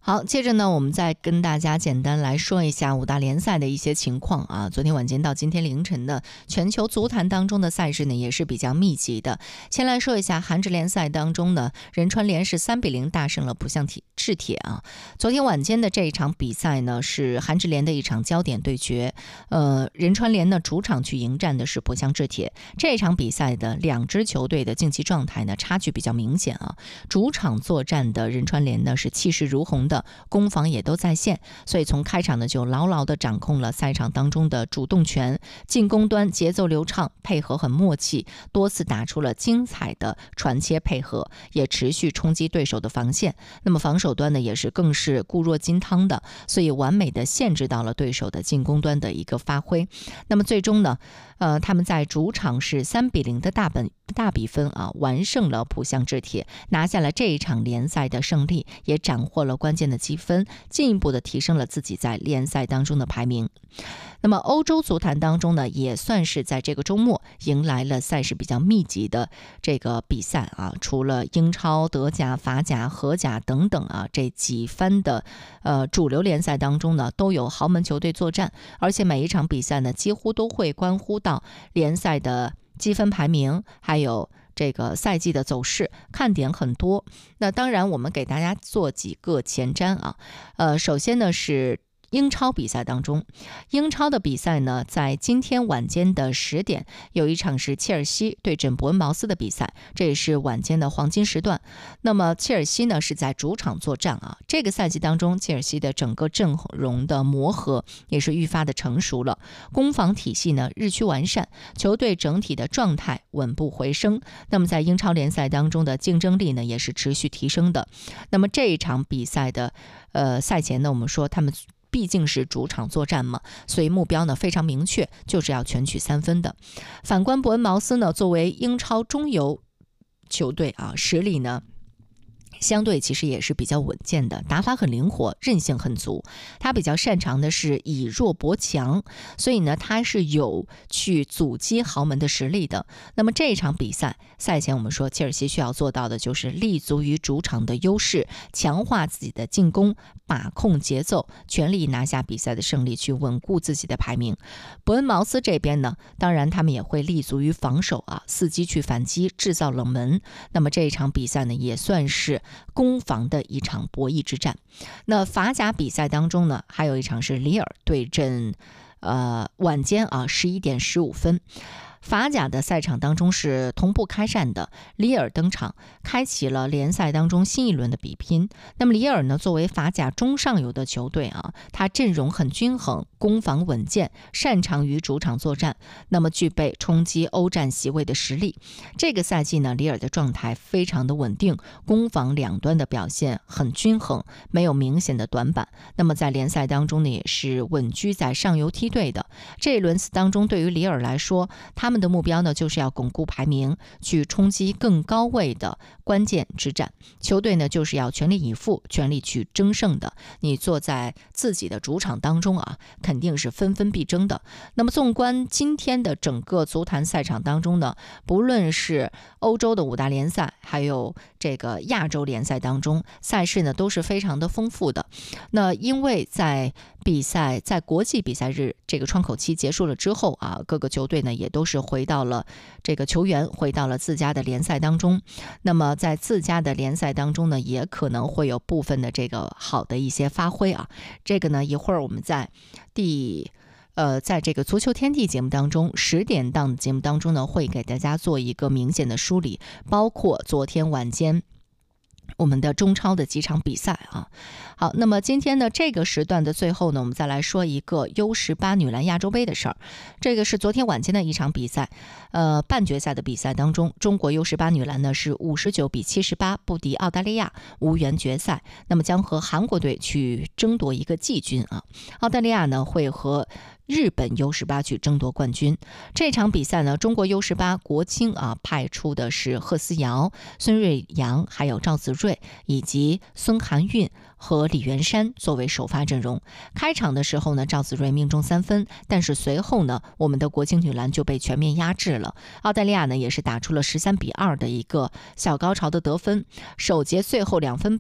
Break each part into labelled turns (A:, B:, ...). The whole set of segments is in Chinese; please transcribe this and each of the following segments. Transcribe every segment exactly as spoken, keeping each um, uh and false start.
A: 好，接着呢，我们再跟大家简单来说一下五大联赛的一些情况啊。昨天晚间到今天凌晨的全球足坛当中的赛事呢，也是比较密集的。先来说一下韩职联赛当中呢，仁川联是三比零大胜了浦项制铁啊。昨天晚间的这一场比赛呢，是韩职联的一场焦点对决。呃，仁川联呢主场去迎战的是浦项制铁。这场比赛的两支球队的竞技状态呢，差距比较明显啊。主场作战的仁川联呢是气势如虹的。攻防也都在线，所以从开场呢就牢牢地掌控了赛场当中的主动权，进攻端节奏流畅，配合很默契，多次打出了精彩的传切配合，也持续冲击对手的防线。那么防守端呢也是更是固若金汤的，所以完美的限制到了对手的进攻端的一个发挥。那么最终呢，呃，他们在主场是三比零的大本大比分啊，完胜了浦项制铁，拿下了这一场联赛的胜利，也斩获了关键的积分，进一步的提升了自己在联赛当中的排名。那么欧洲足坛当中呢，也算是在这个周末迎来了赛事比较密集的这个比赛啊，除了英超、德甲、法甲、荷甲等等啊这几番的呃主流联赛当中呢，都有豪门球队作战，而且每一场比赛呢，几乎都会关乎到联赛的积分排名，还有这个赛季的走势，看点很多。那当然我们给大家做几个前瞻啊，呃，首先呢是英超比赛当中，英超的比赛呢，在今天晚间的十点有一场是切尔西对阵伯恩茅斯的比赛，这也是晚间的黄金时段。那么切尔西呢是在主场作战啊，这个赛季当中，切尔西的整个阵容的磨合也是愈发的成熟了，攻防体系呢日趋完善，球队整体的状态稳步回升。那么在英超联赛当中的竞争力呢也是持续提升的。那么这一场比赛的呃赛前呢，我们说他们毕竟是主场作战嘛，所以目标呢非常明确，就是要全取三分的。反观伯恩茅斯呢，作为英超中游球队啊，实力呢相对其实也是比较稳健的，打法很灵活，韧性很足。他比较擅长的是以弱博强，所以呢，他是有去阻击豪门的实力的。那么这一场比赛赛前我们说，切尔西需要做到的就是立足于主场的优势，强化自己的进攻，把控节奏，全力拿下比赛的胜利，去稳固自己的排名。伯恩茅斯这边呢，当然他们也会立足于防守啊，伺机去反击，制造冷门。那么这一场比赛呢，也算是攻防的一场博弈之战。那法甲比赛当中呢，还有一场是里尔对阵呃晚间啊十一点十五分。法甲的赛场当中是同步开战的，里尔登场，开启了联赛当中新一轮的比拼。那么里尔呢，作为法甲中上游的球队啊，他阵容很均衡，攻防稳健，擅长于主场作战，那么具备冲击欧战席位的实力。这个赛季呢，里尔的状态非常的稳定，攻防两端的表现很均衡，没有明显的短板。那么在联赛当中呢，也是稳居在上游梯队的。这一轮次当中，对于里尔来说，他们的目标呢，就是要巩固排名，去冲击更高位的关键之战。球队呢，就是要全力以赴，全力去争胜的。你坐在自己的主场当中啊，肯定是分分必争的。那么纵观今天的整个足坛赛场当中呢，不论是欧洲的五大联赛，还有这个亚洲联赛当中，赛事呢都是非常的丰富的。那因为在比赛在国际比赛日这个窗口期结束了之后啊，各个球队呢也都是回到了这个球员回到了自家的联赛当中。那么在自家的联赛当中呢，也可能会有部分的这个好的一些发挥啊。这个呢，一会儿我们在第呃，在这个足球天地节目当中，十点档的节目当中呢，会给大家做一个明显的梳理，包括昨天晚间我们的中超的几场比赛啊。好，那么今天的这个时段的最后呢，我们再来说一个 U 十八 女篮亚洲杯的事儿。这个是昨天晚间的一场比赛，呃，半决赛的比赛当中，中国 U 十八 女篮呢是五十九比七十八不敌澳大利亚，无缘决赛。那么将和韩国队去争夺一个季军啊。澳大利亚呢会和日本 U 十八 去争夺冠军。这场比赛呢，中国 U 十八 国青啊派出的是贺思瑶、孙瑞阳，还有赵子睿以及孙涵韵和李元山作为首发阵容。开场的时候呢，赵子睿命中三分，但是随后呢，我们的国青女篮就被全面压制了。澳大利亚呢也是打出了十三比二的一个小高潮的得分。首节最后两分半，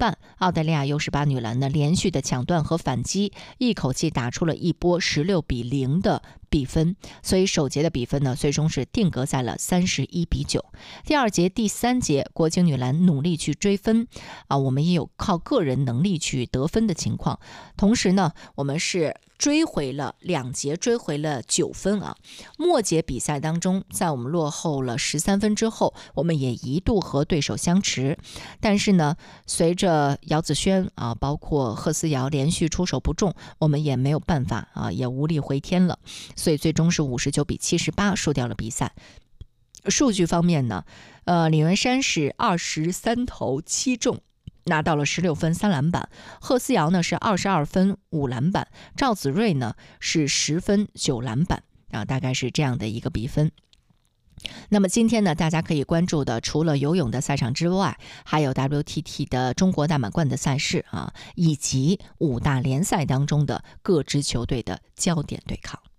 A: 澳大利亚 U 十八 女篮呢连续的抢断和反击，一口气打出了一波十六比零的比分，所以首节的比分呢最终是定格在了三十一比九。第二节、第三节，国青女篮努力去追分啊，我们也有靠个人能力去得分的情况，同时呢，我们是追回了两节，追回了九分啊。末节比赛当中，在我们落后了十三分之后，我们也一度和对手相持，但是呢，随着姚子轩啊，包括贺思瑶连续出手不中，我们也没有办法啊，也无力回天了，所以最终是五十九比七十八输掉了比赛。数据方面呢，呃，李文山是二十三投七中，拿到了十六分三篮板，贺思瑶呢是二十二分五篮板，赵子睿呢是十分九篮板啊，大概是这样的一个比分。那么今天呢，大家可以关注的除了游泳的赛场之外，还有 W T T 的中国大满贯的赛事啊，以及五大联赛当中的各支球队的焦点对抗。